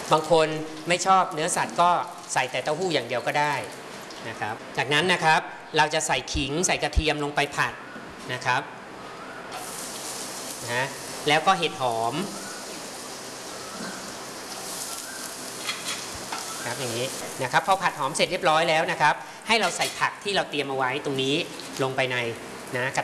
บางคนไม่ชอบเนื้อสัตว์ก็ใส่แต่เต้าหู้อย่างเดียวก็ได้นะครับจากนั้นนะครับเราจะใส่ขิงใส่กระเทียมลงไปผัดนะครับนะแล้วก็เห็ดหอมครับอย่างนี้นะครับพอผัดหอมเสร็จเรียบร้อยแล้วนะครับให้เราใส่ผักที่เราเตรียมเอาไว้ตรงนี้ลงไปในนะกระ